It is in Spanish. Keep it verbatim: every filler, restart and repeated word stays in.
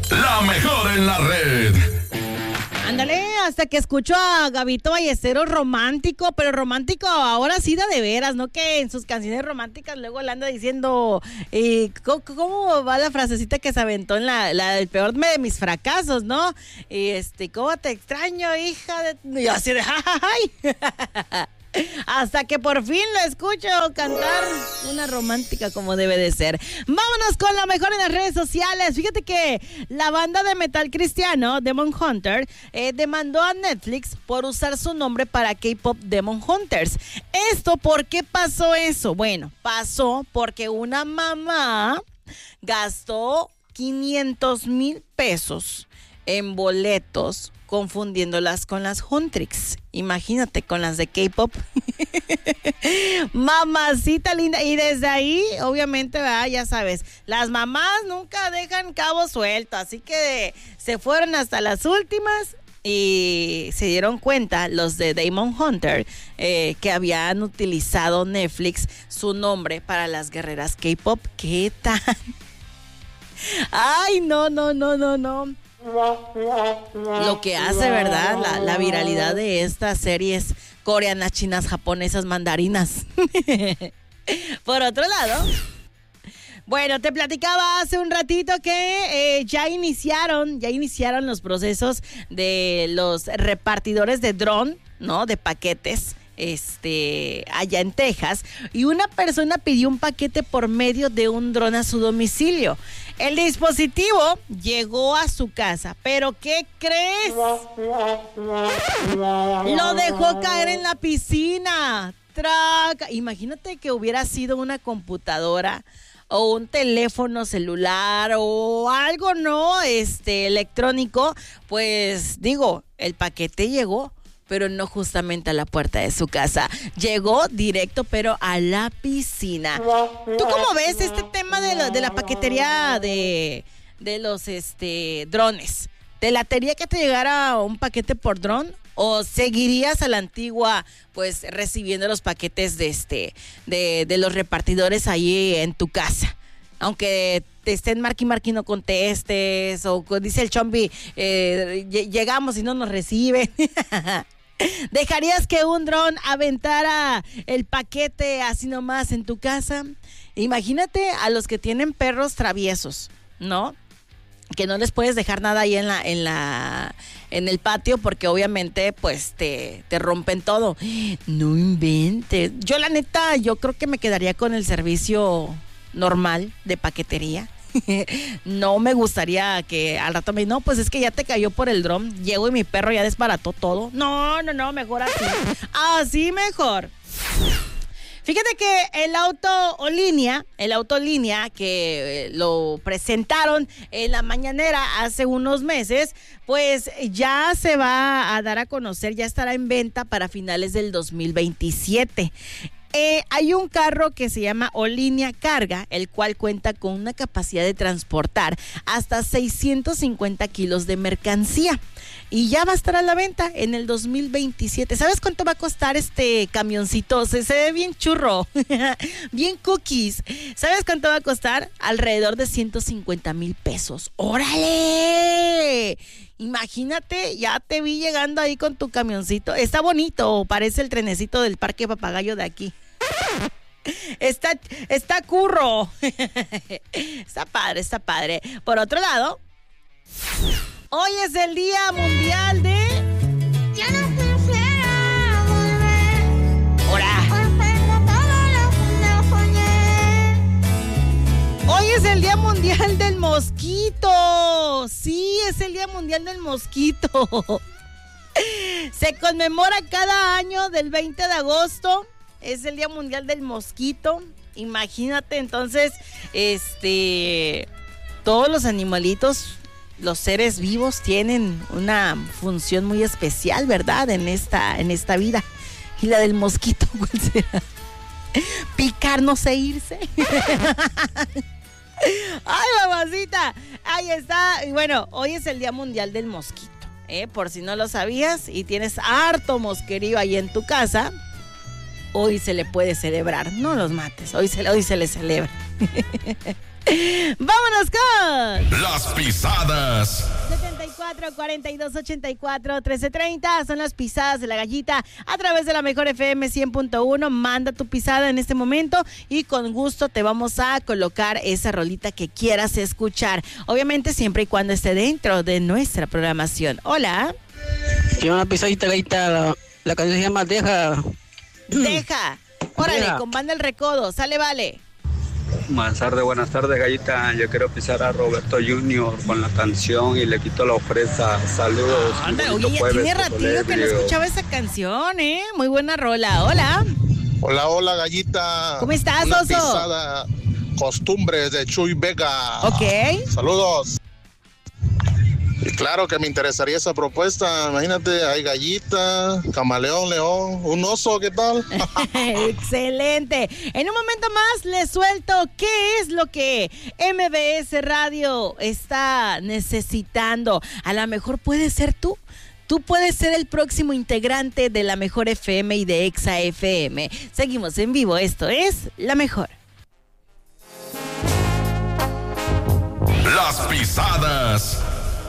La mejor en la red. Ándale, hasta que escucho a Gabito Ballesteros romántico, pero romántico ahora sí da de veras, ¿no? Que en sus canciones románticas luego le anda diciendo, eh, ¿cómo, ¿cómo va la frasecita que se aventó en la, la el peor de mis fracasos, ¿no? Y este, ¿cómo te extraño, hija de...? Y así de, ¡ay! Hasta que por fin lo escucho cantar una romántica como debe de ser. Vámonos con lo mejor en las redes sociales. Fíjate que la banda de metal cristiano Demon Hunter eh, demandó a Netflix por usar su nombre para K-Pop Demon Hunters. ¿Esto por qué pasó eso? Bueno, pasó porque una mamá gastó quinientos mil pesos en boletos confundiéndolas con las Huntrix. Imagínate, con las de K-Pop. Mamacita linda. Y desde ahí, obviamente, ¿verdad? Ya sabes, las mamás nunca dejan cabo suelto, así que se fueron hasta las últimas y se dieron cuenta los de Demon Hunter eh, que habían utilizado Netflix su nombre para las guerreras K-Pop. ¿Qué tal? Ay, no, no, no, no, no. Lo que hace, ¿verdad? La, la viralidad de estas series coreanas, chinas, japonesas, mandarinas. Por otro lado, bueno, te platicaba hace un ratito que eh, ya iniciaron, ya iniciaron los procesos de los repartidores de dron, ¿no? De paquetes. Este, allá en Texas, y una persona pidió un paquete por medio de un dron a su domicilio. El dispositivo llegó a su casa, pero ¿qué crees? Lo dejó caer en la piscina. Traca. Imagínate que hubiera sido una computadora o un teléfono celular o algo, ¿no? Este, electrónico, pues digo, el paquete llegó, pero no justamente a la puerta de su casa. Llegó directo, pero a la piscina. ¿Tú cómo ves este tema de, lo, de la paquetería de, de los este, drones? ¿Te latería que te llegara un paquete por dron? ¿O seguirías a la antigua, pues, recibiendo los paquetes de, este, de, de los repartidores ahí en tu casa? Aunque te estén marqui marqui no contestes, o dice el Chombi, eh, llegamos y no nos reciben. ¿Dejarías que un dron aventara el paquete así nomás en tu casa? Imagínate a los que tienen perros traviesos, ¿no? Que no les puedes dejar nada ahí en la, en la, en el patio porque obviamente pues te, te rompen todo. No inventes. Yo la neta, yo creo que me quedaría con el servicio normal de paquetería. No me gustaría que al rato me digan, no, pues es que ya te cayó por el dron, llego y mi perro ya desbarató todo. No, no, no, mejor así. Así mejor. Fíjate que el auto o línea, el auto línea que lo presentaron en la mañanera hace unos meses, pues ya se va a dar a conocer, ya estará en venta para finales del dos mil veintisiete. Eh, hay un carro que se llama Olinia Carga, el cual cuenta con una capacidad de transportar hasta seiscientos cincuenta kilos de mercancía. Y ya va a estar a la venta en el dos mil veintisiete. ¿Sabes cuánto va a costar este camioncito? Se, se ve bien churro, bien cookies. ¿Sabes cuánto va a costar? Alrededor de ciento cincuenta mil pesos. ¡Órale! Imagínate, ya te vi llegando ahí con tu camioncito. Está bonito, parece el trenecito del Parque Papagayo de aquí. Está, está curro. Está padre, está padre. Por otro lado, hoy es el Día Mundial de... Ya no quisiera volver. ¡Hora! Hoy es el Día Mundial del Mosquito. Sí, es el Día Mundial del Mosquito. Se conmemora cada año del veinte de agosto. Es el Día Mundial del Mosquito. Imagínate, entonces, este, todos los animalitos, los seres vivos tienen una función muy especial, ¿verdad? En esta, en esta vida. Y la del mosquito, ¿cuál será? Picar, no sé, irse. Ay, mamacita, ahí está. Y bueno, hoy es el Día Mundial del Mosquito, ¿eh? Por si no lo sabías y tienes harto mosquerío ahí en tu casa, hoy se le puede celebrar. No los mates, hoy se, hoy se le celebra. Vámonos con Las pisadas. setenta y cuatro, cuarenta y dos, ochenta y cuatro, trece treinta. Son las pisadas de la gallita a través de la mejor F M cien punto uno. Manda tu pisada en este momento y con gusto te vamos a colocar esa rolita que quieras escuchar. Obviamente siempre y cuando esté dentro de nuestra programación. Hola. Quiero una pisadita, gallita. La, la canción se llama Deja. Deja. Órale, Deja. con Banda El Recodo. Sale, vale. Buenas tardes, buenas tardes, gallita. Yo quiero pisar a Roberto junior con la canción y le quito la ofrenda. Saludos. Anda, bonito oye, ya jueves, tiene ratito que no Solerio. escuchaba esa canción, ¿eh? Muy buena rola. Hola. Hola, hola, gallita. ¿Cómo estás, Una oso? pisada, costumbres de Chuy Vega. Ok. Saludos. Y claro que me interesaría esa propuesta. Imagínate, hay gallita, camaleón, león, un oso, ¿qué tal? Excelente. En un momento más les suelto qué es lo que M B S Radio está necesitando. A lo mejor puede ser tú. Tú puedes ser el próximo integrante de La Mejor F M y de Exa F M. Seguimos en vivo. Esto es La Mejor. Las pisadas.